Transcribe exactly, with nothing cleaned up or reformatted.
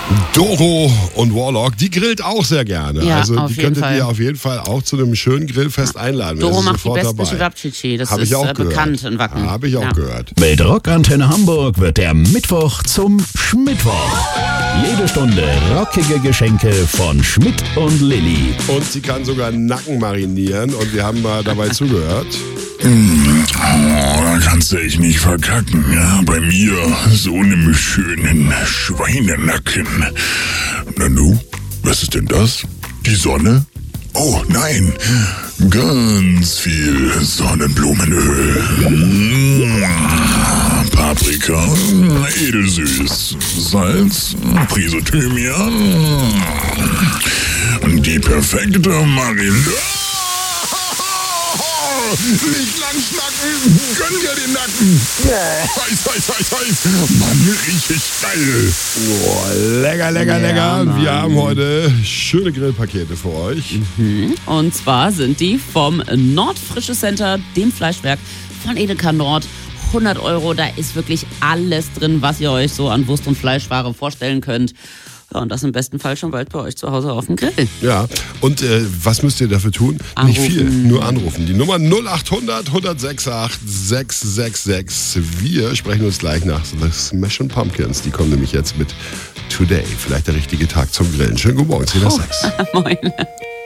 Doro und Warlock, die grillt auch sehr gerne. Ja, also auf die jeden könntet Fall. ihr auf jeden Fall auch zu einem schönen Grillfest einladen. Doro Das ist macht die sofort besten dabei. Cevapcici, das Hab ist ich auch äh, gehört. bekannt in Wacken. Habe ich auch Ja. gehört. Mit Rockantenne Hamburg wird der Mittwoch zum Schmittwoch. Jede Stunde rockige Geschenke von Schmidt und Lilly. Und sie kann sogar Nacken marinieren und wir haben mal dabei zugehört. Mm, oh, da kannst du echt nicht verkacken. Ja? Bei mir so einem schönen Schweinenacken. Na nu, was ist denn das? Die Sonne? Oh nein, ganz viel Sonnenblumenöl. Mm, Paprika, edelsüß, Salz, Prise Thymian. Die perfekte Marinade. Nicht lang schnacken, gönn dir den Nacken. Boah, heiß, heiß, heiß, heiß. Mann, richtig geil. Boah, lecker, lecker, Ja, lecker. Mann. Wir haben heute schöne Grillpakete für euch. Und zwar sind die vom Nordfrische Center, dem Fleischwerk von Edeka Nord. hundert Euro, da ist wirklich alles drin, was ihr euch so an Wurst- und Fleischware vorstellen könnt. Ja, und das im besten Fall schon bald bei euch zu Hause auf dem Grill. Ja, und äh, was müsst ihr dafür tun? Nicht Anrufen. viel, nur anrufen. Die Nummer null acht hundert, hundertsechsundachtzig, sechshundertsechsundsechzig. Wir sprechen uns gleich nach The Smashing Pumpkins. Die kommen nämlich jetzt mit Today. Vielleicht der richtige Tag zum Grillen. Schönen guten Morgen, zehn nach sechs. Moin.